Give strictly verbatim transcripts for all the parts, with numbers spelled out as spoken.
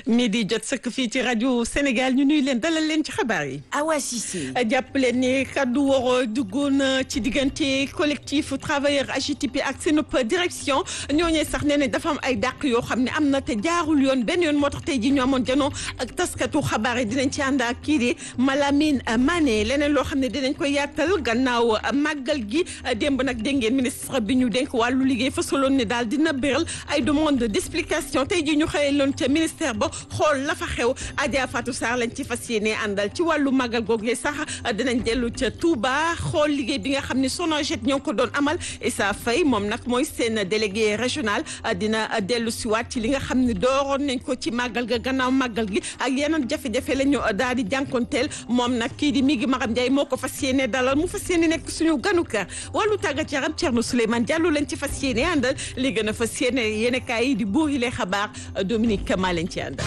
midi jot sëkk fii ci rajo Sénégal ñu nuy leen dalal leen ci xabaar yi. Awa Cissé. jàpp leen ni kaddu waroo duggoon ci diggante collectif travailleur A G T P ak seen direction ñooñee sax nee nañ dafa am ay dàq yoo xam ne am na te jaarul yoon benn yoon moo tax tey jii ñu amoon janoo ak taskatu xabaar yi dinañ ci ànd ak kii di Malamine Mané leneen loo xam ne dinañ koy yaatal gannaaw màggal gi démb nag dégg ngeen ministre bi ñu dénk wàllu liggéey fasaloon ne daal dina béral ay demande d'explication tey jii ñu xëyee loon ca ministère ba xool la fa xew Adja Fatou Sarr lañ ci fas yéene àndal ci wàllu màggal googu sax dinañ dellu ca Touba xool liggéey bi nga xam ne Sonaged ñoo ko doon amal Issa Faye moom nag mooy seen délégué régional dina dellu siwaat ci li nga xam ne dooroon nañ ko ci màggal ga gannaaw màggal gi ak yeneen jafe-jafe la ñu daal di jànkonteel moom nag kii di Migi Maram Ndiaye moo ko fas yéene dalal mu fas yéene nekk suñu ganu kër wàllu tàggat yaram Thierno Souleymane Diallo lañ ci fas yéene àndal li gën a fas yéene yéene kaay yi di buur yi lay xabaar Dominique Kama lañ ci àndal.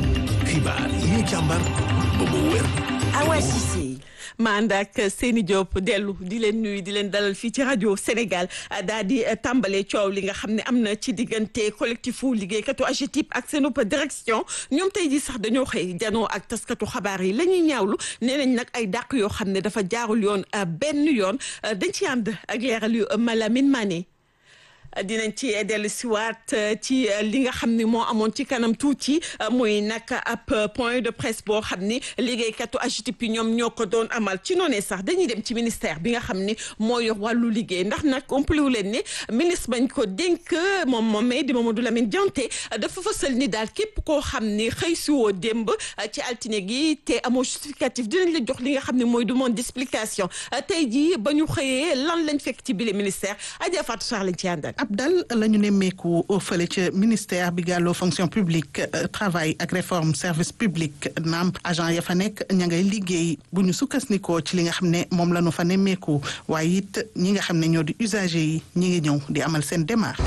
xibaar yi ñu càmbar ba mu wér. Awa Cissé. ma ànd ak Seyni Diop dellu di leen nuyu di leen dalal fii ci rajo Sénégal daal di tàmbalee coow li nga xam ne am na ci diggante collectifu liggéeykatu A G T P ak seen direction ñoom tey jii sax dañoo xëy janoo ak taskatu xabaar yi la ñuy ñaawlu nee nañ nag ay dàq yoo xam ne dafa jaarul yoon benn yoon dañ ci ànd ak leeral yu Malamine Mané. dinañ ci dellu siwaat ci li nga xam ne moo amoon ci kanam tuuti muy nag ab point de presse boo xam ni liggéeykatu A G T P ñoom ñoo ko doon amal ci noonee sax dañuy dem ci ministère bi nga xam ni moo yor wàllu liggéey ndax nag umpaliwu leen ni ministre bañ ko dénk moom moom di Mamadou Lamine Dianté dafa fësal ni daal képp koo xam ni xëy si woo démb ci altine gi te amoo justificatif dinañ la jox li nga xam ne mooy demande d'explication tey jii ba ñu xëyee lan lañ fekk ci bile ministère Adja Fatou Sarr lañ ci àndal. ab dal la ñu nemmeeku fële ca ministère bi gàlloo fonction publique travail ak réforme service public naam agent ya fa nekk ña ngay liggéey bu ñu sukkandikoo ci li nga xam ne moom la ñu fa nemmeeku waaye it ñi nga xam ne ñoo di usager yi ñi ngi ñëw di amal seen démarche.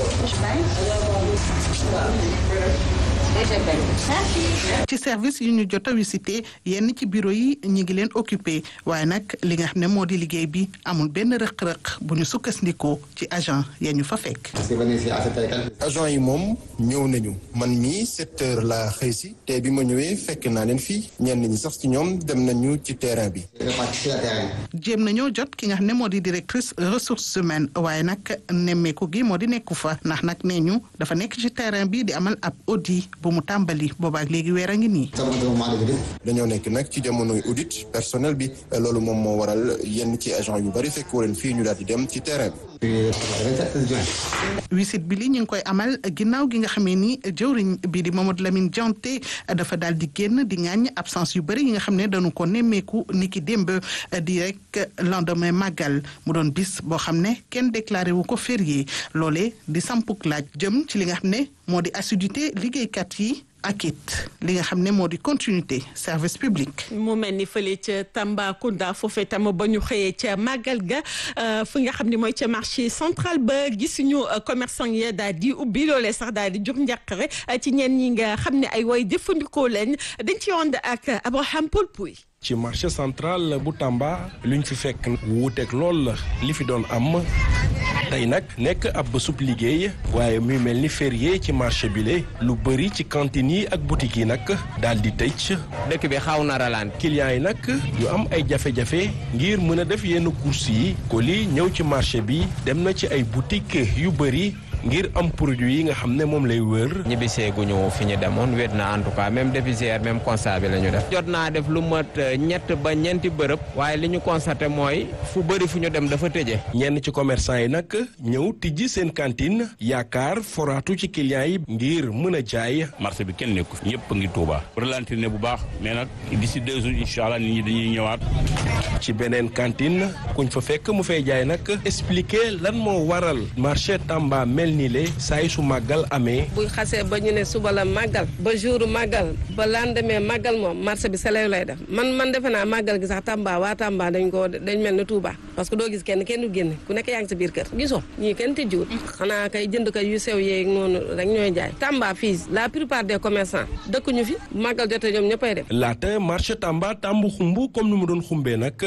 ci service yu ñu jot a visité yenn ci bureau yi ñu ngi leen occupé waaye nag li nga xam ne moo di liggéey bi amul benn rëq-rëq bu ñu sukkandikoo ci agent ya ñu fa fekk. agent yi moom ñëw nañu man mii sept heures laa xëy si te bi ma ñëwee fekk naa leen fii ñenn ñi sax ci ñoom dem nañu ci terrain bi. jéem nañoo jot ki nga xam ne moo di directrice ressources humaines waaye nag nemmeeku gi moo di nekku fa ndax nag nee ñu dafa nekk ci terrain bi di amal ab audit bu mu tàmbali boobaak léegi weer a ngi nii. dañoo nekk nag ci jamonoy audit personnel bi loolu moom moo waral yenn ci agent yu bari fekk leen fii ñu daal di dem ci terrain bi. visite bi li ñu ngi koy amal ginnaaw gi nga xamee ni jëwriñ bi di Mamadou Lamine Dianté dafa daal di génn di ŋàññ absence yu bëri yi nga xam ne dañu ko nemmeeku ni ki démb di rek lendemain màggal mu doon bis boo xam ne kenn déclaré wu ko férié loolee di sampuk laaj jëm ci li nga xam ne moo di assiduité liggéeykat yi ak it li nga xam ne moo di continuité service public. mu mel ni fële ca Tambacounda foofee tam ba ñu xëyee ca màggal ga fu nga xam ne mooy ca marché central ba gisuñu commerçant yi daal di ubbi loolee sax daal di jur njàqare ci ñenn ñi nga xam ne ay way jëfandikoo leen dañ ci yond ak Abraham Paul Pouy. ci marché central bu Tamba luñ fi fekk wuuteeg lool li fi doon am tey nag nekk ab bésub liggéey waaye muy mel ni férié ci marché bile lu bëri ci cantine yi ak boutique yi nag daal di tëj. dëkk bi xaw na ralaan. clients yi nag yu am ay jafe-jafe ngir mën a def yenn courses yi colis ñëw ci marché bi dem na ci ay boutique yu bëri. ngir am produit yi nga xam ne moom lay wër. ñibbisee gu ñu fi ñu demoon wéet na en tout cas même depuis hier même constat bi la ñu def. jot naa def lu mat ñett ba ñeenti bërëb. waaye li ñu constaté mooy fu bëri fu ñu dem dafa tëje. ñenn ci commerçant yi nag ñëw tijji seen cantine yaakaar foraatu ci clients yi ngir mën a jaay. marché bi kenn nekku fi ñëpp a ngi Tuuba. ralentir ne bu baax mais nag d'ici deux jours incha allah nit ñi dañuy ñëwaat. ci beneen cantine kuñ fa fekk mu fay jaay nag expliquer lan moo waral marché Tamba mel nii le saa su màggal amee. buy xasee ba ñu ne suba la màggal ba jour màggal ba lendemain màggal moom marché bi selew lay def man man defe naa màggal gi sax Tamba waa Tamba dañ ko dañ mel ne Touba parce que doo gis kenn kenn du génne ku nekk yaa ngi sa biir kër gisoo ñii kenn tëjjiwut xanaa kay jënd kay yu sew yeeg noonu rek ñooy jaay. Tamba fii la plupart des commerçants dëkkuñu fi màggal jotee ñoom ñëppay dem. laata marché Tamba tàmbu xumb comme ni mu doon xumbee nag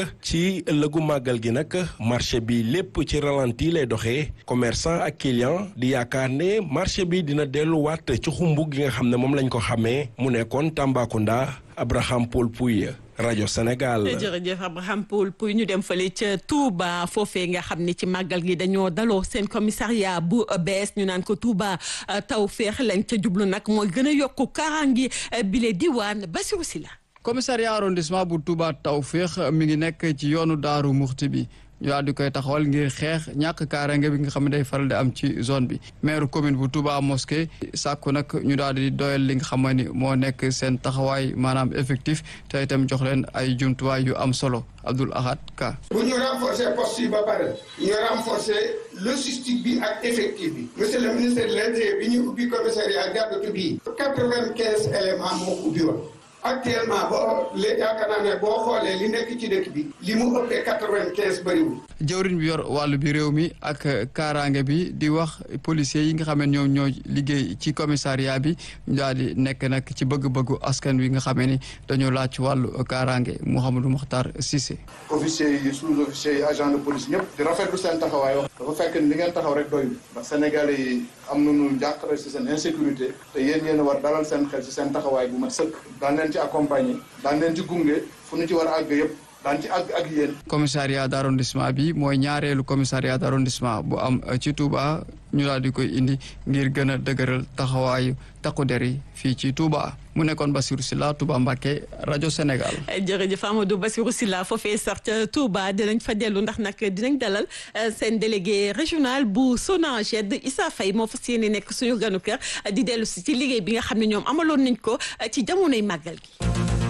ci ëllëgu màggal gi nag marché bi lépp ci ralenti lay doxee commerçant ak client di yaakaar ne marché bi dina delluwaat ci xumbu gi nga xam ne moom lañ ko xamee mu nekkoon Tambacounda Abraham Paul Pouy rajo Sénégal. jërëjëf Abraham Paul Pouy ñu dem fële ca Touba foofee nga xam ne ci màggal gi dañoo daloo seen commissariat bu bees ñu naan ko Touba Tawfekh lañ ca jublu nag mooy gën a yokku kaaraangi bile diwaan Bassirou Sylla. commissariat arrondissement bu Touba Tawfekh mi ngi nekk ci yoonu Daaru Muxti bi ñu daal di koy taxawal ngir xeex ñàkk kaaraange bi nga xam ne day faral di am ci zone bi maire commune bu Touba Mosquée sàkku nag ñu daal di doyal li nga xam ne moo nekk seen taxawaay maanaam effectif te itam jox leen ay jumtuwaay yu am solo Abdoul Ahad Ka. bu ñu renforcer poste yi ba pare ñu renforcer logistique bi ak effectif bi monsieur le ministre de l'Intérieur bi ñu ubbi commissariat jàppatu bii quatre-vingt-quinze éléments moo ubbi woon actuellement boo léegi yaakaar naa ne boo xoolee li nekk ci dëkk bi li mu ëppee quatre-vingt-quinze bëriwul. jëwriñ bi yor wàllu bi réew mi ak kaaraange bi di wax policiers yi nga xam ne ñoom ñoo liggéey ci commissariat bi ñu daal di nekk nag ci bëgg-bëggu askan wi nga xam ni dañoo laaj ci wàllu kaaraange Mouhamadou Mokhtar Cissé. officiers yi sous-officiers yi agent de police ñëpp di rafetlu seen taxawaay wax dafa fekk ni li ngeen taxaw rek doyul ndax sénégalais yi am nañu njàqare ci seen insécurité te yéen yéen a war dalal seen xel ci seen taxawaay bu mat sëkk daan leen ci accompagner daan leen ci gunge fu ñu ci war a àgg yëpp daan ci àgg ak yéen. commissariat d'arrondissement bi mooy ñaareelu commissariat d'arrondissement bu am ci Touba ñu daal di koy indi ngir gën a dëgëral taxawaayu takku der yi fii ci Touba mu nekkoon Bassirou Sylla Touba Mbacké rajo Sénégal. jërëjëf Amadou Bassirou Sylla foofee sax ca Touba dinañ fa dellu ndax nag dinañ dalal seen délégué régional bu SONAGED Issa Faye moo fas yéene nekk suñu ganu kër di dellu si ci liggéey bi nga xam ne ñoom amaloon nañ ko ci jamonoy màggal gi.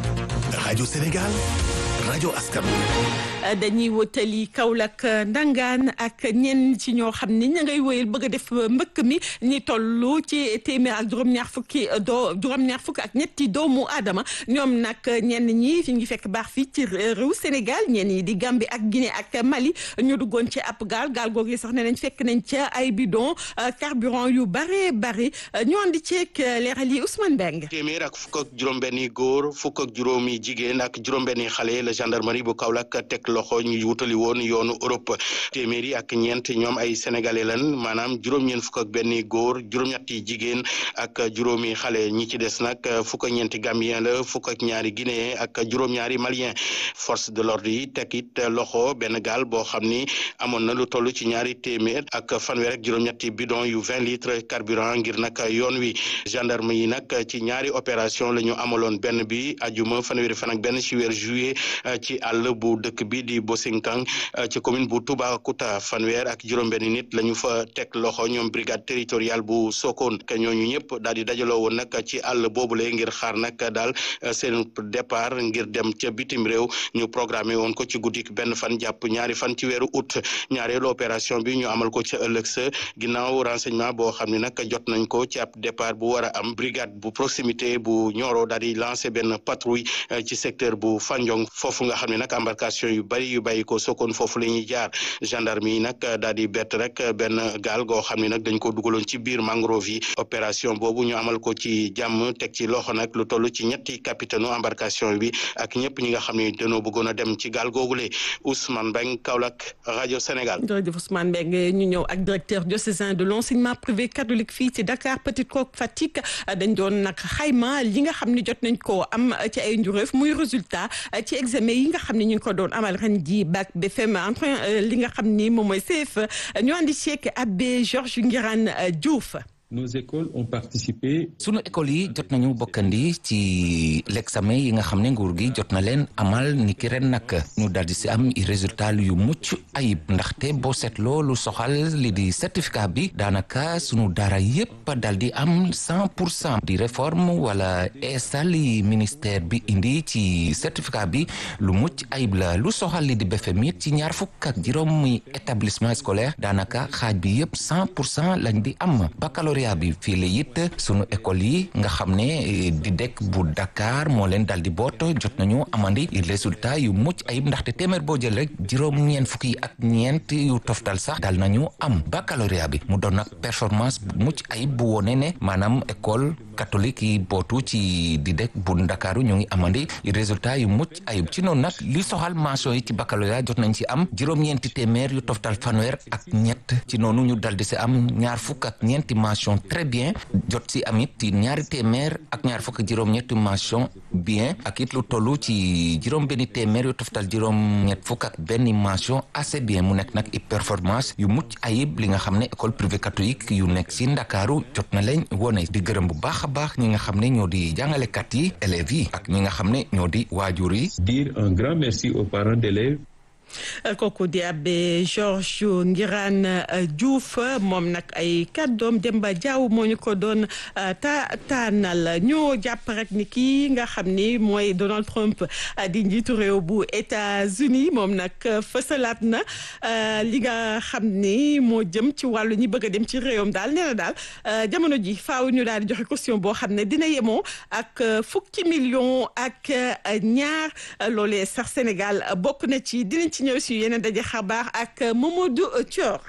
rajo Sénégal rajo askan dañuy wutali Kaolack Ndangaan ak ñenn ci ñoo xam ne ña ngay wéyal bëgg a def mbëkk mi ñi toll ci téeméer ak juróom-ñaar fukki doo juróom-ñaar fukk ak ñetti doomu aadama ñoom nag ñenn ñi fi ngi fekk baax fii ci réew Sénégal ñenn ñi di Gambie ak Guinée ak Mali ñu duggoon ci ab gaal gaal googu sax ne nañ fekk nañ ca ay bidon carburant yu bare bare ñu andi ceeg leeral yi Ousmane Beng. téeméer ak fukk ak juróom-benni góor fukk ak juróomi jigéen ak juróom-benni xale la gendarmerie bu Kaolack teg loxo ñu wutali woon yoonu Europe téeméeri ak ñeent ñoom ay sénégalais lan maanaam juróom-ñeent fukk ak benn góor juróom-ñetti jigéen ak juróomi xale ñi ci des nag fukk ak ñeenti gambien la fukk ak ñaari guinéen ak juróom-ñaari malien force de l'ordre yi teg it loxo benn gaal boo xam ni amoon na lu toll ci ñaari téeméer ak fanweer ak juróom-ñetti bidon yu vingt litres carburant ngir nag yoon wi gendarme yi nag ci ñaari opération la ñu amaloon benn bi ajuma fanweeri fan ak benn ci weer juillet ci àll bu dëkk bi di Bosinkang ci commune bu Toubacouta fanweer ak juróom-benn nit la ñu fa teg loxo ñoom brigade territoriale bu Sokone ke ñooñu ñëpp daal di dajaloo woon nag ci àll boobule ngir xaar nag daal seen départ ngir dem ca bitim réew ñu programmé woon ko ci guddik benn fan jàpp ñaari fan ci weeru août ñaareelu opération bi ñu amal ko ca ëllëg sa ginnaaw renseignement boo xam ne nag jot nañ ko ci ab départ bu war a am brigade bu proximité bu Nioro daal di lancé benn patrouille ci secteur bu Fandiong foofu nga xam ne nag embarcation yu bari yu bàyyi ko Sokone foofu la ñuy jaar gendarme yi nag daal di bett rek benn gaal goo xam ne nag dañ ko dugaloon ci biir mangrove yi opération boobu ñu amal ko ci jàmm teg ci loxo nag lu toll ci ñetti capitaine embarcation bi ak ñëpp ñi nga xam ne dañoo bëggoon a dem ci gaal googule Ousmane Mbeng Kaolack rajo Sénégal. jërëjëf Ousmane Mbeng ñu ñëw ak directeur diocésain de l'enseignement privé catholique fii ci Dakar Petite Côte Fatick dañ doon nag xayma li nga xam ne jot nañ koo am ci ay njuréef muy résultat ci examen yi nga xam ne ñu ngi ko doon amal ren ji bac B F M entre li nga xam ni moom mooy C F E ñu andi ceek abbé Georges Ngirane Diouf. Nos écoles ont participé. sunu école yi jot nañu bokkandi ci l'examen yi nga xam ne nguur gi jot na leen amal ni ki ren nag ñu daldi si am résultat yu mucc ayib ndaxte boo seetloo lu soxal li di certificat bi daanaka sunu daara yépp daldi am cent pour cent di réforme wala eesal yi ministère bi indi ci certificat bi lu mucc ayib la lu soxal li di B F M it ci ñaar fukk ak juróom muy établissement scolaire daanaka xaaj bi yépp cent pour cent lañ di am baccalauréat bi fii la it sunu école yi nga xam ne di dekk bu Dakar moo leen dal di boot jot nañu amandi résultat yu mucc ayib ndaxte téeméer boo jël rek juróom-ñeent fukki ak ñeent yu toftal sax dal nañu am baccalauréat bi mu doon nag performance bu mucc ayib bu wone ne maanaam école catholique yi bootu ci di dek bu Ndakaaru ñu ngi amandi résultat yu mucc ayib ci noonu nag li soxal mention yi ci baccalauréat jot nañ ci am juróom-ñeenti téeméer yu toftal fanweer ak ñett ci noonu ñu daldi si am ñaar fukk ak ñeenti mention très bien jot si am it ci ñaari téeméer ak ñaar fukk juróom-ñetti mention bien ak it lu tollu ci juróom-benni téeméer yu toftal juróom-ñett fukk ak benn mention assez bien mu nekk nag i performance yu mucc ayib li nga xam ne école privée catholique yu nekk si Ndakaaru jot na leen wone di gërëm bu baax a baax ñi nga xam ne ñoo di jàngalekat yi élèves yi ak ñi nga xam ne ñoo di waajur yi. Dire un grand merci aux parents d'élèves. kooku di abbé Georges Ngirane Diouf moom nag ay kàddoom Demba Diaw moo ñu ko doon ta taanal ñoo jàpp rek ni kii nga xam ni mooy Donald Trump di njiitu réew bu États-Unis moom nag fësalaat na li nga xam ni moo jëm ci wàllu ñi bëgg a dem ci réewam daal nee na daal jamono ji faaw ñu daal di joxe caution boo xam ne dina yemoo ak fukki million ak ñaar loolee sax Sénégal bokk na ci dinañ ci ñëw si yeneen daje xabaar ak Mamadou Thior.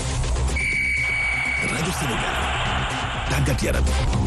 rajo Sénégal tàggat yaram.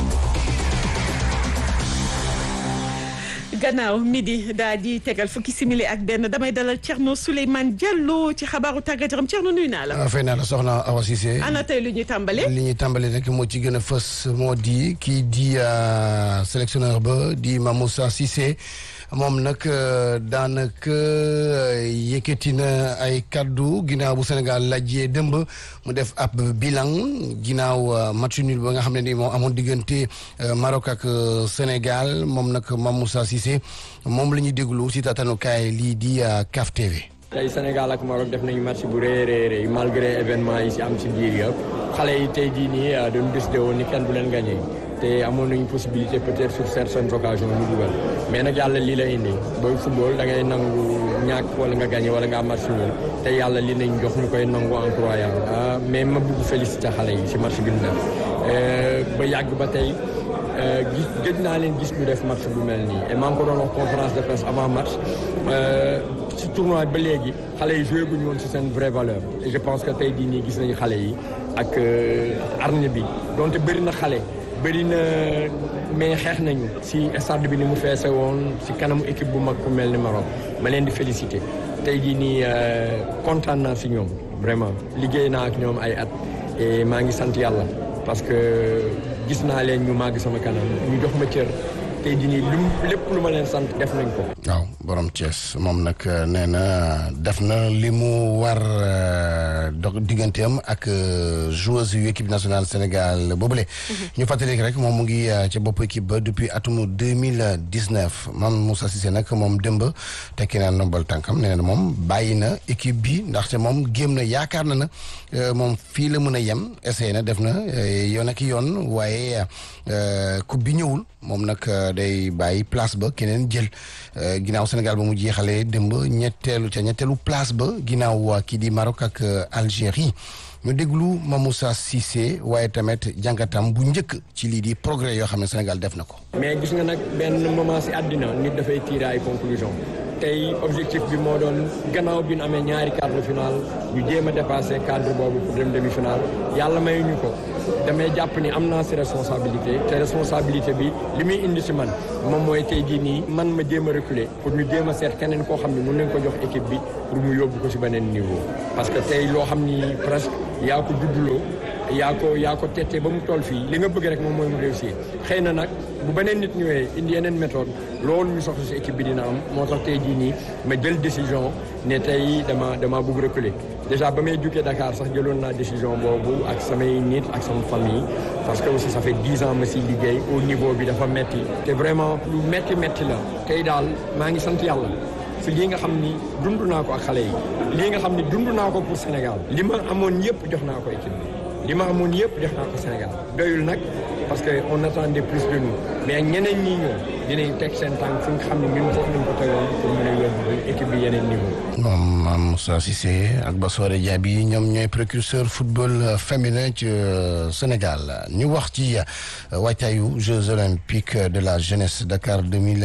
gannaaw midi daal di tegal fukki simili ak benn damay dalal Thierno Souleymane Diallo ci xabaaru tàggat yaram Thierno nuyu naa la. fay naa la soxna Awa Cissé. ana tey lu ñuy tàmbale. li ñuy tàmbale rek moo ci gën a fës moo di kii di sélectionneur ba di Mamoussa Cissé. moom nag daanaka yëkkati na ay kaddu ginnaaw bu Sénégal lajjee dëmb mu def ab bilan ginnaaw match nul ba nga xam ne ni moom amoon diggante Maroc ak Sénégal moom nag Mamoussa Cissé moom la ñuy déglu si tatanukaay lii di C A F T V. tey Sénégal ak Maroc def nañu match bu rëy rëy rëy malgré événement yi si am si biir yëpp xale yi tey jii nii dañu décidé woon ni kenn du leen gagné te amoon nañu possibilité peut-être sur certaines occasions ñu dugal mais nag yàlla lii la indi booy football da ngay nangu ñàkk wala nga gagné wala nga am match nul te yàlla lii nañ jox ñu koy nangu en croyant mais ma bëgg félicité xale yi si match bi ñu def ba yàgg ba tey gis gëj naa leen gis ñu def match bu mel nii et maa ngi ko doon wax conférence de presse avant match ci tournoi ba léegi xale yi joué guñu woon ci seen vraie valeur et je pense que tey jii nii gis nañu xale yi ak arne bi donte bëri na xale bëri na mais xeex nañu si stade bi ni mu feese woon si kanamu équipe bu mag ku mel ni Maroc ma leen di féliciter tey jii nii kontaan naa si ñoom vraiment liggéey naa ak ñoom ay at et maa ngi sant yàlla parce que gis naa leen ñu màgg sama kanam ñu jox ma cër tey jii nii lim lépp lu ma leen sant def nañ ko. waaw borom Thiès moom nag nee na def na li mu war dog digganteem ak joueuse yu équipe nationale Sénégal boobule. ñu fàttali rek moom mu ngi ca bopp équipe ba depuis atum deux mille dix-neuf Mamoussa Cissé nag moom démb tekki naa ndombal tànkam nee na moom bàyyi na équipe bi ndaxte moom géem na yaakaar na na moom fii la mën a yem essayé na def na yoon ak yoon waaye coupe bi ñëwul moom nag day bàyyi place ba keneen jël ginnaaw Sénégal ba mu jeexalee démb ñetteelu ca ñetteelu place ba ginnaaw kii di Maroc ak Algérie ñu déglu Mamoussa Cissé waaye tamit jàngatam bu njëkk ci lii di progrès yoo xam ne Sénégal def na ko. mais gis nga nag benn moment si àddina nit dafay tirer ay conclusion tey objectif bi moo doon gannaaw bi ñu amee ñaari quart de finale ñu jéem a dépassé cadre boobu pour dem demi finale yàlla may ñu ko damay jàpp ni am naa si responsabilité te responsabilité bi li muy indi si man moom mooy tey jii nii man ma jéem a reculer pour ñu jéem a seet keneen koo xam ne mën nañ ko jox équipe bi pour mu yóbbu ko si beneen niveau parce que tey loo xam ni presque yaa ko judduloo yaa ko yaa ko tettee ba mu toll fii li nga bëgg rek moom mooy mu réussir xëy na nag bu beneen nit ñëwee indi yeneen méthode loolu ñu soxla si équipe bi dina am moo tax tey jii nii ma jël décision ne tey dama dama bëgg reculer déjà ba may jugee Dakar sax jëloon naa décision boobu ak samay nit ak sama famille parce que aussi ça fait dix ans ma si liggéey au niveau bi dafa metti te vraiment lu metti metti la tey daal maa ngi sant yàlla si lii nga xam ni dund naa ko ak xale yi lii nga xam ni dund naa ko pour Sénégal li ma amoon yëpp jox naa ko équipe bi li ma amoon yëpp jox naa ko Sénégal doyul nag parce que on attendait plus de nous mais ñeneen ñi ñëw dinañ teg seen tànk fi nga xam ne ñun foofu lañ ko tegoon pour mën a yóbbu équipe bi yeneen niveau. moom Mame Moussa Cissé ak Bassore Diaby ñoom ñooy précurseur football féminin ci Sénégal ñu wax ci waajtaayu Jeux olympiques de la jeunesse Dakar deux mille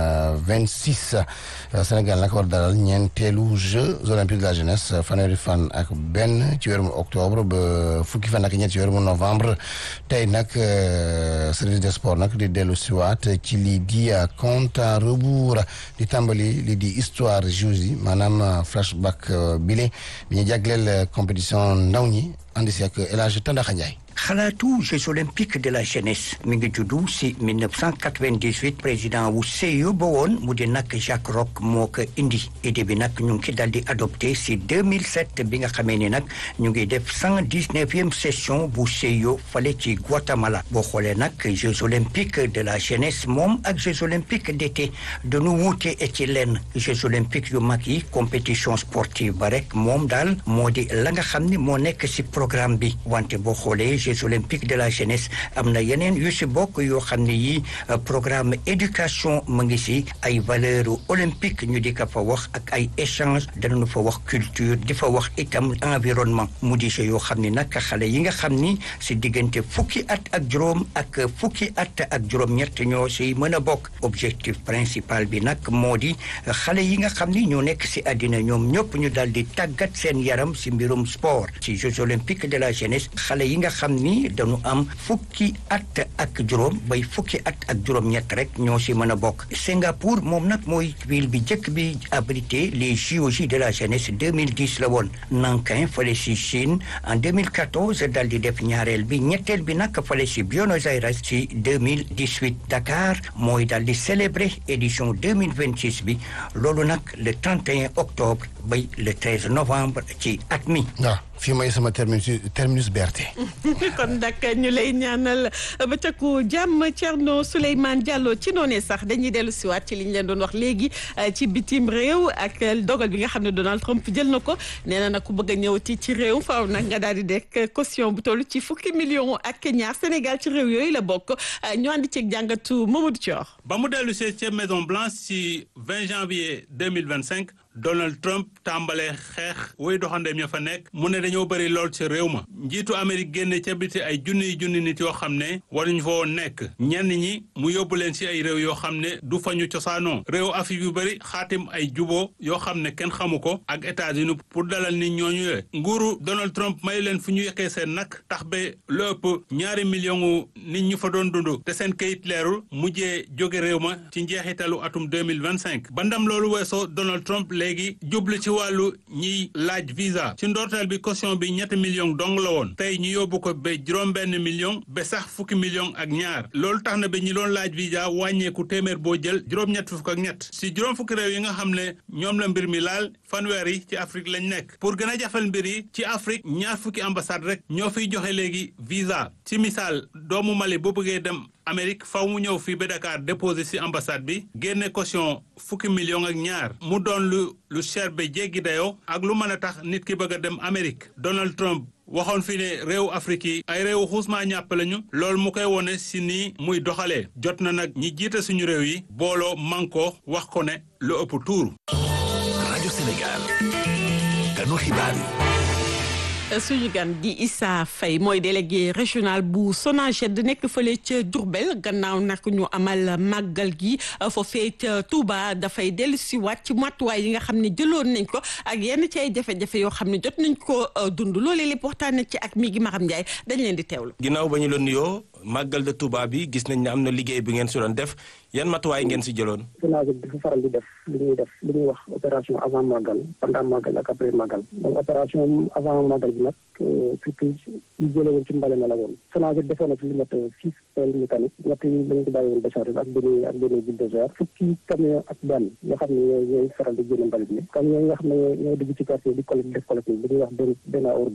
vingt-six Sénégal nag war dalal ñeenteelu Jeux olympiques de la jeunesse fanweeri fan ak benn ci weeru octobre ba fukki fan ak ñett ci weeru novembre tey nag service des sports nag di dellu siwaat ci lii di compte à rebours di tàmbali lii di histoire Jeux yi maanaam flashback bile bi ñu jagleel compétition ndaw ñi andi si ak El Hadj Tandaxa Ndiaye. xalaatu Jeux olympiques de la jeunesse mi ngi juddu si mille neuf cent quatre-vingt-dix-huit président wu C I O ba woon mu di nag Jacques Roch moo ko indi idée bi nag ñu ngi ci dal di adopté si deux mille sept bi nga xamee ni nag ñu ngi def cent dix-neuvième session bu C I O fale ci Guatemala boo xoolee nag Jeux olympiques de la jeunesse moom ak Jeux olympiques d'été dañu wuute ci lenn Jeux olympiques yu mag yi compétition sportive ba rek moom daal moo di la nga xam ni moo nekk si programme bi wante boo xoolee Jeux olympiques de la jeunesse am na yeneen yu si bokk yoo xam ne yi programme éducation mu ngi si ay valeurs olympiques ñu di ko fa wax ak ay échange danañu fa wax culture di fa wax itam environnement mu di si yoo xam ni nag xale yi nga xam ni si diggante fukki at ak juróom ak fukki at ak juróom-ñett ñoo si mën a bokk objectif principal bi nag moo di xale yi nga xam ni ñoo nekk si àddina ñoom ñëpp ñu daal di tàggat seen yaram si mbirum sport si Jeux olympiques de la jeunesse xale yi nga xam ni dañu am fukki at ak juróom bay fukki at ak juróom-ñett rek ñoo si mën a bokk Singapour moom nag mooy ville bi jëkk bi abrité les J O J de la jeunesse deux mille dix la woon Nankin fale si Chine en deux mille quatorze dal di def ñaareel bi ñetteel bi nag fale si Buenos Aires si deux mille dix-huit Dakar mooy dal di célébrer édition deux mille vingt-six bi loolu nag le trente et un octobre bay le treize novembre ci at mi. waaw fii mooy sama terminus terminus B R T. kon nag ñu lay ñaanal ba takku jàmm Thierno Souleymane Diallo ci noonee sax dañuy dellu siwaat ci li ñu leen doon wax léegi ci bitim réew ak dogal bi nga xam ne Donald Trump jël na ko nee na nag ku bëgg a ñëwati ci réew faaw nag nga daal di dekk caution bu toll ci fukki million ak ñaar Sénégal ci réew yooyu la bokk ñu andi ceeg jàngatu Mamadou Thior. ba mu dellu see ca Maison Blanche ci vingt janvier deux mille vingt-cinq Donald Trump tàmbalee xeex woy doxandeem ya fa nekk mu ne dañoo bëri lool ci réew ma njiitu Amérique génne ca biti ay junniy junni nit yoo xam ne waruñu fa woon nekk ñenn ñi mu yóbbu leen ci ay réew yoo xam ne du fa ñu cosaanoo réew Afrique yu bëri xaatim ay juboo yoo xam ne kenn xamu ko ak États-Unis pour dalal nit ñooñu yooyu nguuru Donald Trump may leen fu ñu yekkee seen nag tax ba lu ëpp ñaari million nit ñu fa doon dund te seen kayit leerul mujjee jóge réew ma ci njeexitalu atum deux mille vingt-cinq ba ndam loolu weesoo Donald Trump léegi jublu ci wàllu ñiy laaj visa ci ndorteel bi caution bi ñetti million dong la woon tey ñu yóbbu ko ba juróom benn million ba sax fukki million ak ñaar loolu tax na ba ñi doon laaj visa wàññeeku téeméer boo jël juróom-ñett fukk ak ñett si juróom fukki réew yi nga xam ne ñoom la mbir mi laal fanweer yi ci Afrique lañ nekk pour gën a jafal mbir yi ci Afrique ñaar fukki ambassade rek ñoo fiy joxe léegi visa ci misaal doomu Mali boo bëggee dem Amérique faw mu ñëw fii ba Dakar déposé ci ambassade bi génne caution fukki million ak ñaar mu doon lu lu cher ba jéggi dayoo ak lu mën a tax nit ki bëgg a dem Amérique Donald Trump waxoon fi ne réew Afrique yi ay réewu xuusmaa ñàpp lañu loolu mu koy wone si nii muy doxalee jot na nag ñi jiite suñu réew yi booloo manko wax ko ne lu ëpp tuuru. rajo Sénégal ganu xibaar yi. suñu gan di Issa Faye mooy délégué régional bu SONAGED nekk fële ca Diourbel gannaaw nag ñu amal màggal gi foofee ca Touba dafay dellu si waat ci matuwaay yi nga xam ne jëloon nañ ko ak yenn ci ay jafe-jafe yoo xam ne jot nañ ko dund loolee lépp waxtaan ci ak mi gi Maram Ndiaye dañ leen di teewlu. ginnaaw ba ñu la nuyoo màggal de Touba bi gis nañ ne am na liggéey bi ngeen si doon def yan matuwaay ngeen si jëloon. SONAGED dafa faral di def li ñuy def li ñuy wax opération avant màggal pendant màggal ak après màggal donc opération avant màggal bi nag surtout ñu jëlee woon ci mbale na la woon SONAGED defoon na fi lu mat six pelle mécanique ñett yi lañu ko bàyyi woon décharge ak benn ak benn bulldozer fukki camion ak benn yoo xam ne ñooy ñooy faral di génne mbalit mi camion yi nga xam ne ñooy dugg ci quartier di collecte def collecte bi ñuy wax benn benn ordure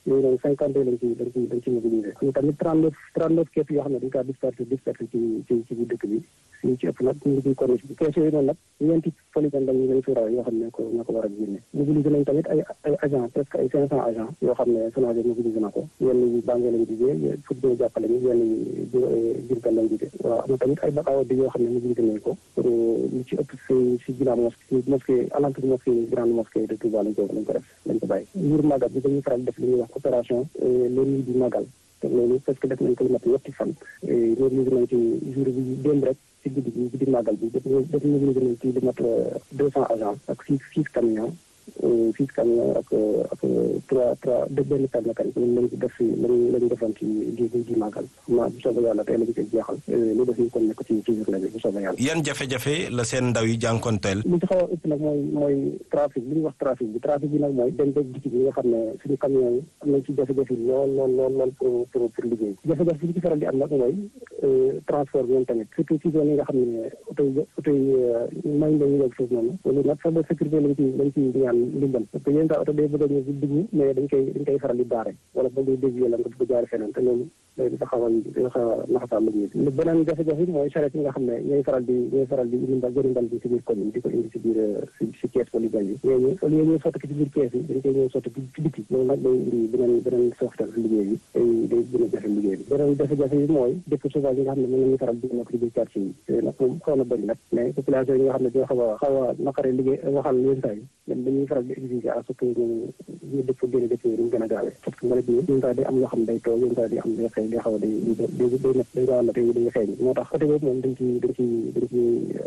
yooyu noonu cinquante lañ ci dañ ci dañ ci mobiliser ñu tamit trente neuf trente neuf kees yoo xam ne dañ kaa dispersé dispersé ci ci ci biir dëkk bi ñu ci ëpp nag ñu ngi ciy corniche bi kees yooyu noonu nag ñeenti polygone lañ lañ suuraal yoo xam ne ko ñoo ko war a génne mobiliser nañ tamit ay ay agent presque ay cinq cent agents yoo xam ne Sonaged mobiliser na ko yenn yi Banjul lañ jigee pour ñu jàppale ñu yenn yi Diourbel lañ jigee waaw am na tamit ay bakaaw di yoo xam ne mobiliser nañ ko pour ñu ci ëpp si si ginnaaw mosquée mosquée alentour mosquée grande mosquée de Touba lañ ko lañ ko def lañ ko bàyyi jour magal bi dañuy faral def li ñuy wax opération le nuit du magal te loolu parce que def nañ ko lu mat ñetti fan mobiliser nañ ci jour bi démb rek ci guddi gi guddi magal bi def def mobiliser nañ ci lu mat deux cent agents ak six six camions six camions ak ak trois trois de benn camion mécanique lañ lañ def si lañ lañ defoon ci di di màggal ma bu soobee yàlla tey lañ koy jeexal lu def ñu kon nekk ci ci journée bi bu soobee yàlla. yan jafe-jafe la seen ndaw yi jànkonteel. li ci xaw a ëpp nag mooy mooy trafic li ñuy wax trafic bi trafic bi nag mooy dem beeg dikk bi nga xam ne suñu camion yi am nañ ci jafe-jafe lool lool lool lool pour pour pour liggéey jafe-jafe bi ci faral di am nag mooy transport bi ñoom tamit surtout ci zone yi nga xam ne oto yi oto yi may lañu yegg foofu noonu loolu nag sax ba sécurité lañ ci lañ ci ñaan ndimbal parce que yéen saa oto day bëgg a ñëw di dugg mais dañ koy dañ koy faral di baare wala ba ngay dévier la nga bëgg jaari feneen te loolu day dafa xaw a dafa xaw a naxasaa liggéey bi beneen jafe-jafe mooy charrette yi nga xam ne ñooy faral di ñooy faral di indi mbal jëri mbal bi ci biir commune di ko indi ci biir si si kees polygone yi ñooñu au lieu ñuy sotti ko ci biir kees yi dañ koy ñëw sotti ci biti loolu nag day indi beneen beneen soxtal liggéey bi day day gën a jafe liggéey bi beneen jafe-jafe yi mooy dépôt sauvage yi nga xam ne mën nañu faral di nekk ci biir quartier yi yooyu nag moom xaw na bëri nag mais population yi nga xam ne doo xaw a xaw a naqare liggéey waxal yéen saa yi ñoom dañuy faral di exiger à ce que ñu ñu dëpp génne dëpp yi ñu gën a gaawee parce que mbalit yi yéen saa day am yoo xam ne day toog yéen saa day am day xëy day xaw a day day day nekk day gaaw na tey day xëy moo tax côté boobu moom dañ ci dañ ci dañ ci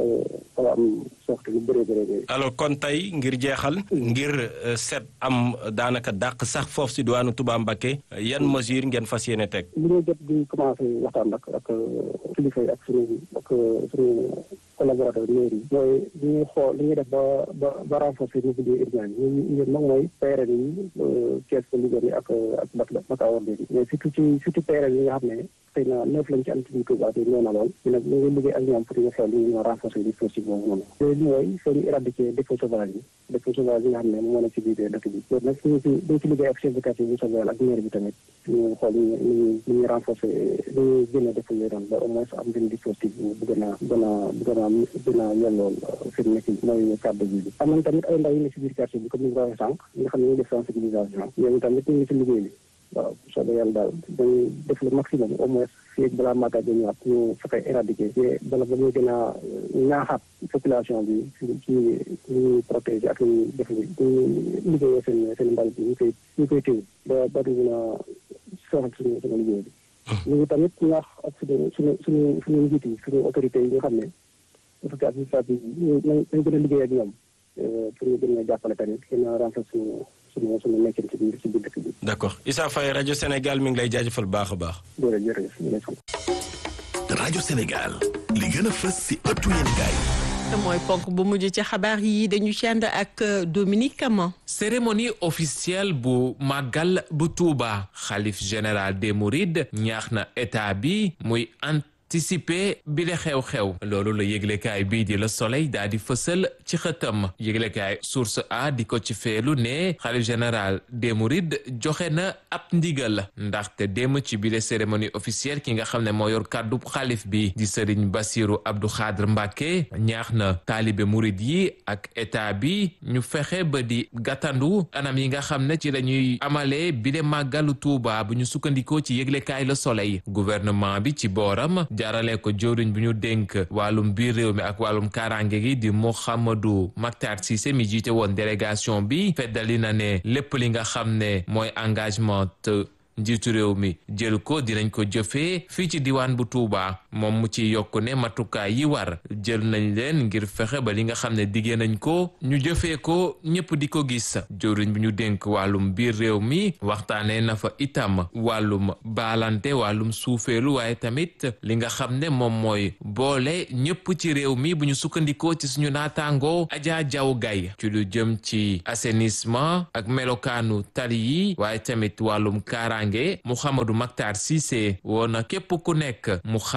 xaw a am soxte lu bëree bëree alors kon tey ngir jeexal ngir set am daanaka dàq sax foofu si diwaanu Touba Mbacké yan mesure ngeen fas yéene teg li ñuy jot di commencé waxtaan nag ak kilifa yi ak suñu ak suñu collaborateur mairie yi mooy li ñuy xool li ñuy def ba ba ba renforcer mobilier urbain yi ñu ñu nag mooy P R N yi kees ko liggéey yi ak ak bak bakawoor bi mais surtout ci surtout P R N yi nga xam ne xëy na neuf lañ ci am ci biir Touba te nee na lool ñu nag ñu ngi liggéey ak ñoom pour ñu xool ñu ñoo renforcer dispositif boobu noonu léegi mooy foo ñu éradiquer dépôt sauvage yi dépôt sauvage yi nga xam ne moo nekk ci biir dëkk bi loolu nag ñu ci dañ ci liggéey ak chef de quartier bu soobee ak maire bi tamit ñu xool ñu ñu ñu renforcer ñu ñuy génne dépôt yooyu noonu ba au moins am benn dispositif bu gën a gën a bu gën a gën a yellool fi mu nekk mooy cadre bi am nañ tamit ay ndaw yi ne ci biir quartier bi comme ni nga ko waxee sànq ñi nga xam ne ñu def sensibilisation ñooñu tamit ñu ngi ci liggéey bi waaw soobee yàlla daal dañuy def le maximum au moins fii ak balaa màggal bi ñëwaat ñu fexe éradiquer te bala ba muy gën a ñaaxaat population bi ci ci ñuy protéger ak ñuy def ñu liggéeyee seen seen mbalit bi ñu koy ñu koy téye ba ba du mën a soxal suñu suñu liggéey bi ñu ngi tamit ñaax ak suñu suñu suñu suñu njiit yi suñu autorités yi nga xam ne autorité administrative yi nañ nañ gën a liggéey ak ñoom pour ñu gën a jàppale tamit gën a renforcer suñu suñu suñu nekkin ci biir ci biir dëkk bi. d'accord Issa Faye rajo Sénégal mi ngi lay jaajëfal baax a baax. jërëjëf jërëjëf. rajo Sénégal li gën a fës si ëttu yéenekaay. mooy ponk bu mujj ci xabaar yi dañu ci ànd ak Dominique Caman. cérémonie officielle bu màggal bu Touba xalif général des Mourides ñaax na état bi muy anticiper bi la xew-xew loolu la yëglekaay bii di Le Soleil daa di fësal ci xëtam yëglekaay Source A di ko ci feelu ne xalif général des Mourides joxe na ab ndigal ndaxte dem ci bile cérémonie officielle ki nga xam ne moo yor kàddu xalif bi di Serigne Bassirou Abdou Khadre Mbacké ñaax na taalibe Mouride yi ak état bi ñu fexe ba di gàttandu anam yi nga xam ne ci la ñuy amalee bile màggalu Touba bu ñu sukkandikoo ci yëglekaay Le Soleil gouvernement bi ci booram jaarale ko jëwriñ bu ñu dénk wàllum biir réew mi ak wàllum kaaraange gi di Mouhamadou Makhtar Cissé mi jiite woon délégation bi feddali na ne lépp li nga xam ne mooy engagement te njiitu réew mi jël ko dinañ ko jëfee fii ci diwaan bu Touba moom mu ci yokk ne matukaay yi war jël nañ leen ngir fexe ba li nga xam ne diggee nañ ko ñu jëfee ko ñëpp di ko gis jëwriñ bi ñu dénk wàllum biir réew mi waxtaanee na fa itam wàllum baalante wàllum suufeelu waaye tamit li nga xam ne moom mooy boole ñëpp ci réew mi bu ñu sukkandikoo ci suñu naataangoo Adja Diaw Gaye ci lu jëm ci assainissement ak melokaanu tali yi waaye tamit wàllum kaaraange Mouhamadou Makhtar Cissé woon na képp ku nekk mu xam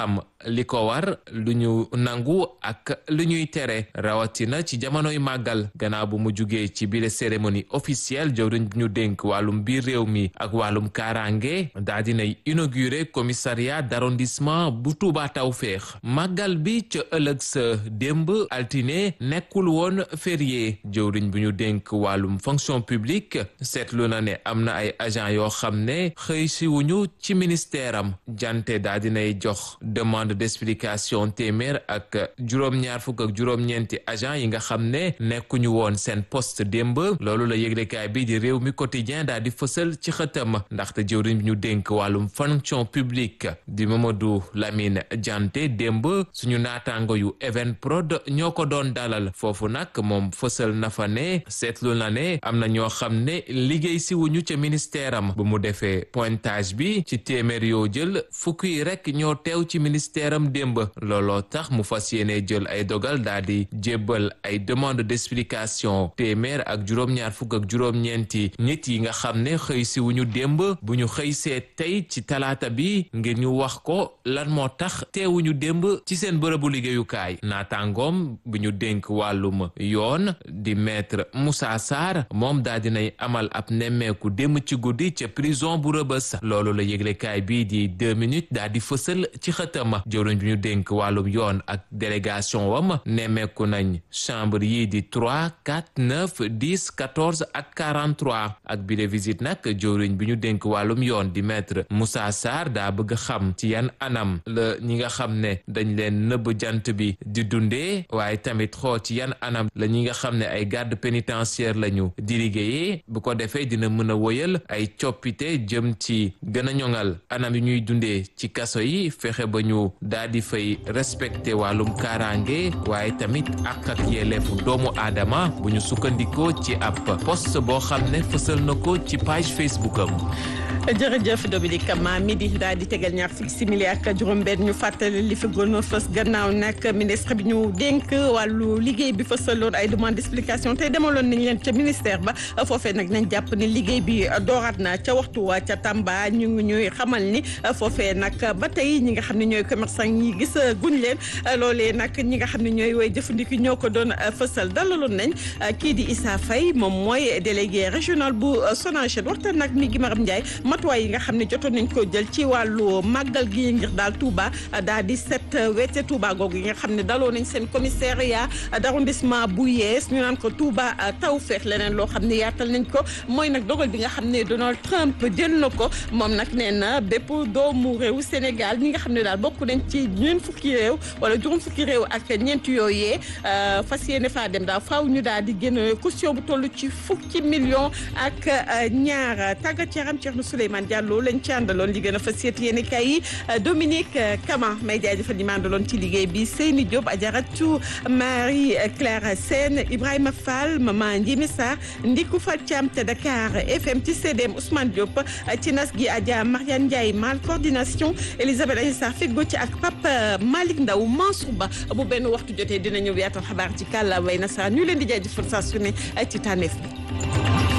li ko war lu ñu nangu ak lu ñuy tere rawatina ci jamonoy màggal gannaaw bu mu jugee ci bile cérémonie officielle jawriñ ñu dénk wàllum biir réew mi ak wàllum kaaraange daa dinay inauguré commissariat d'arrondissement bu Touba Tawféex màggal bi ca ëllëg sa démb altine nekkul woon férié jawriñ bu ñu dénk wàllum fonction publique seetlu na ne am na ay agent yoo xam ne xëy si wuñu ci ministère am jante daa dinay jox demande d'explication téeméer ak juróom-ñaar fukk ak juróom-ñeenti agent yi nga xam ne nekkuñu woon seen poste démb loolu la yëglekaay bi di réew mi quotidien daa di fësal ci xëtam ndaxte jëwriñ bi ñu dénk wàllum fonction publique di Mamadou Lamine Diante démb suñu naataango yu Evenprod ñoo ko doon dalal foofu nag moom fësal na fa ne seetlu na ne am na ñoo xam ne liggéey si wuñu ca ministère am bu mu defee pointage bi ci téeméer yoo jël fukki rek ñoo teew ci ministère am démb looloo tax mu fas yéene jël ay dogal daal di jébbal ay demande d'explication téeméer ak juróom-ñaar fukk ak juróom-ñeenti nit yi nga xam ne xëy si wuñu démb bu ñu xëy see tey ci talaata bi ngir ñu wax ko lan moo tax teewuñu démb ci seen bërëbu liggéeyukaay naataangoom bu ñu dénk wàllum yoon di maître Moussa Sarr moom daal dinay amal ab nemmeeku démb ci guddi ca prison bu Rëbës loolu la yëglekaay bii di deux minutes daal di fësal ci xëtama jëwriñ bi ñu dénk wàllum yoon ak délégation wam nemmeeku nañ chambre yi di trois quatre neuf dix quatorze ak quarante-trois ak bi de visite nag jëwriñ bi ñu dénk wàllum yoon di maître Moussa Sarr daa bëgg xam ci yan anam la ñi nga xam ne dañ leen nëbb jant bi di dundee waaye tamit xool ci yan anam la ñi nga xam ne ay garde pénitentiaire lañu di liggéeyee bu ko defee dina mën a woyal ay coppite jëm ci gën a ñoŋal anam yi ñuy dundee ci kaso yi fexe ba ñu daal di fay respecté wàllum kaaraange waaye tamit ak ak yelleefu doomu aadama bu ñu sukkandikoo ci ab post boo xam ne fësal na ko ci page Facebook am. jërëjëf Dominique Kama midi daal di tegal ñaar fukki simili ak juróom-benn ñu fàttali li fi gën a fës gannaaw nag ministre bi ñu dénk wàllu liggéey bi fësaloon ay demande d'explication tey demaloon nañ leen ca ministère ba foofee nag nañ jàpp ne liggéey bi dooraat na ca waxtu wa ca Tamba ñu ngi ñuy xamal ni foofee nag ba tey ñi nga xam ne ñooy commerçant ñi gis guñ leen loolee nag ñi nga xam ne ñooy woy jëfandiku ñoo ko doon fësal dalaloon nañ kii di Issa Faye moom mooy délégué régional bu Sonaged waxtaan nag mi gi Maram Ndiaye matuwaay yi nga xam ne jotoon nañ ko jël ci wàllu màggal gi ngir daal Touba daal di set wecce Touba googu yi nga xam ne daloo nañ seen commissariat d'arrondissement bu yees ñu naan ko Touba Tawféex leneen loo xam ne yaatal nañ ko mooy nag dogal bi nga xam ne Donald Trump jël na ko moom nag nee na bépp doomu réew Sénégal ñi nga xam ne daal bokk nañ ci ñeent fukki réew wala juróom fukki réew ak ñeent yooyee fas yéene faa dem daal faaw ñu daal di génn caution bu toll ci fukki million ak ñaar tàggat yaram Thierno Souleymane Diallo lañ ci àndaloon li gën a fas yéene kay yi Dominique Kama may jaajëfal ñi ma àndaloon ci liggéey bi Seyni Diop Adjaratou Marie Claire Sène Ibrahima Fall Maman Ndiémé Sarr Ndiku Fall Thiam te Dakar F M ci C D M Ousmane Diop ci nas gi Adja Mariane Ndiaye mal coordination Elisabeth Aïssa Feggo ci ak Pape Malick Ndaw Mansour Ba bu benn waxtu jotee dina ñëw yaatal xabaar ci kàllaamay nasaraan ñu leen di jaajëfal saa su ne ci tànneef bi